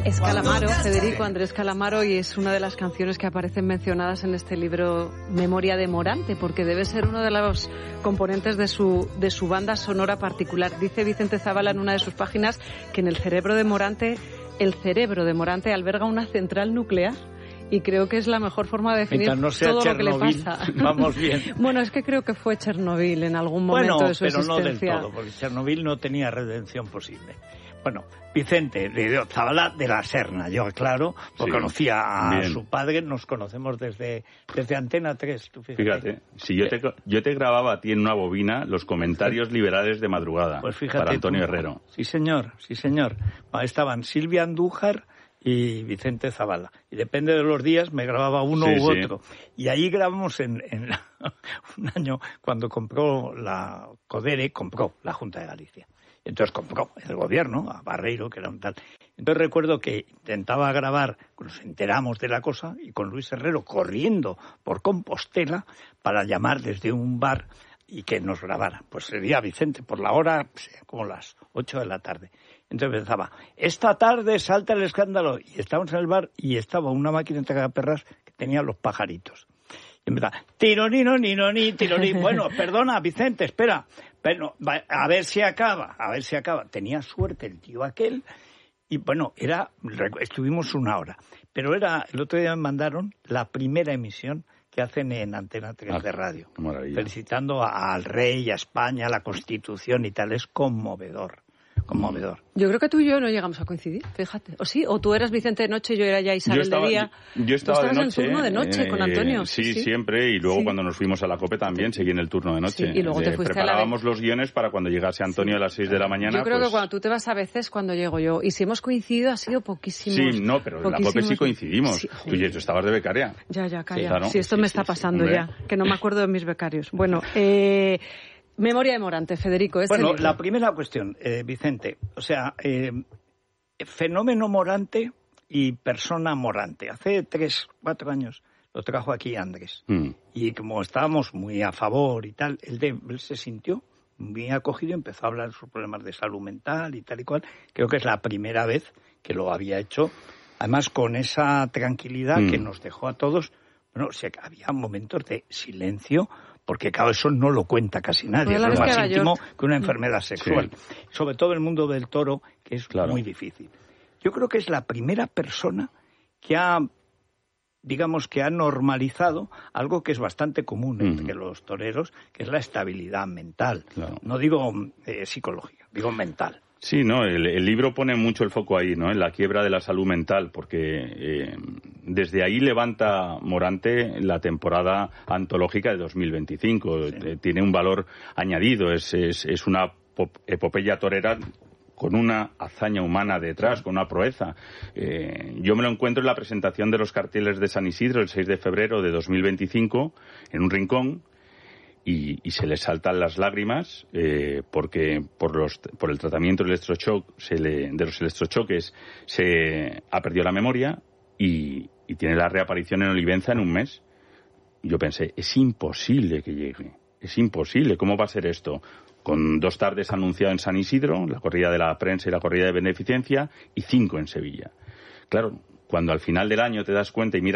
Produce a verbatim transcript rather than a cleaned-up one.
Es Calamaro, Federico Andrés Calamaro, y es una de las canciones que aparecen mencionadas en este libro Memoria de Morante, porque debe ser uno de los componentes de su, de su banda sonora particular. Dice Vicente Zavala en una de sus páginas que en el cerebro de Morante, el cerebro de Morante alberga una central nuclear. Y creo que es la mejor forma de definir no sea todo Chernobyl, lo que le pasa. Vamos bien. Bueno, es que creo que fue Chernobyl en algún momento bueno, de su pero existencia. No del todo, porque Chernobyl no tenía redención posible. Bueno, Vicente de Zavala de la Serna, yo aclaro, porque sí, conocía a bien. Su padre, nos conocemos desde, desde Antena tres. Tú fíjate, fíjate si yo te, yo te grababa a ti en una bobina los comentarios sí. liberales de madrugada pues fíjate para Antonio tú. Herrero. Sí, señor, sí, señor. Estaban Silvia Andújar y Vicente Zavala. Y depende de los días me grababa uno sí, u otro. Sí. Y ahí grabamos en, en la, un año cuando compró la Codere, compró la Junta de Galicia. Entonces compró el gobierno a Barreiro, que era un tal. Entonces recuerdo que intentaba grabar, nos enteramos de la cosa, y con Luis Herrero corriendo por Compostela para llamar desde un bar y que nos grabara. Pues sería Vicente, por la hora, como las ocho de la tarde. Entonces pensaba, esta tarde salta el escándalo. Y estábamos en el bar y estaba una máquina de tragaperras que tenía los pajaritos. Y empezaba, tironino, nino, ni, tironí. Bueno, perdona, Vicente, espera. Pero, a ver si acaba, a ver si acaba. Tenía suerte el tío aquel. Y bueno, era, estuvimos una hora. Pero era, el otro día me mandaron la primera emisión que hacen en Antena tres ah, de radio. Felicitando al rey, a España, a la Constitución y tal. Es conmovedor. Conmovedor. Yo creo que tú y yo no llegamos a coincidir, fíjate. ¿O sí? ¿O tú eras Vicente de noche y yo era ya Isabel yo estaba, de día? Yo, yo estaba ¿Tú estabas de noche, en turno de noche eh, con Antonio? Sí, sí, sí, siempre. Y luego sí. cuando nos fuimos a la COPE también seguí en el turno de noche. Sí, y luego te eh, fuiste preparábamos a la... los guiones para cuando llegase Antonio sí. a las seis de la mañana. Yo creo pues... que cuando tú te vas a veces cuando llego yo. Y si hemos coincidido ha sido poquísimos. Sí, no, pero en la COPE sí coincidimos. Sí, tú y yo estabas de becaria. Ya, ya, calla. Sí, claro. sí esto sí, me está sí, pasando sí, ya. Que no me acuerdo de mis becarios. Bueno, eh... Memoria de Morante, Federico. Este bueno, libro. La primera cuestión, eh, Vicente. O sea, eh, fenómeno Morante y persona Morante. Hace tres, cuatro años lo trajo aquí Andrés. Mm. Y como estábamos muy a favor y tal, él, de, él se sintió muy acogido y empezó a hablar de sus problemas de salud mental y tal y cual. Creo que es la primera vez que lo había hecho. Además, con esa tranquilidad mm. que nos dejó a todos. Bueno, o sea, había momentos de silencio. Porque, claro, eso no lo cuenta casi nadie. Es lo más íntimo que una enfermedad sexual. Sí. Sobre todo el mundo del toro, que es claro. muy difícil. Yo creo que es la primera persona que ha, digamos, que ha normalizado algo que es bastante común uh-huh. entre los toreros, que es la estabilidad mental. Claro. No digo eh, psicológica, digo mental. Sí, no, el, el libro pone mucho el foco ahí, ¿no? En la quiebra de la salud mental, porque eh, desde ahí levanta Morante la temporada antológica de dos mil veinticinco. Sí. Eh, tiene un valor añadido, es, es, es una epopeya torera con una hazaña humana detrás, con una proeza. Eh, yo me lo encuentro en la presentación de los carteles de San Isidro el seis de febrero de dos mil veinticinco, en un rincón, Y, y se le saltan las lágrimas eh, porque por los por el tratamiento del electrochoc se le, de los electrochoques se ha perdido la memoria y, y tiene la reaparición en Olivenza en un mes. Y yo pensé, es imposible que llegue, es imposible, ¿cómo va a ser esto? Con dos tardes anunciado en San Isidro, la corrida de la prensa y la corrida de beneficencia, y cinco en Sevilla. Claro, cuando al final del año te das cuenta y miras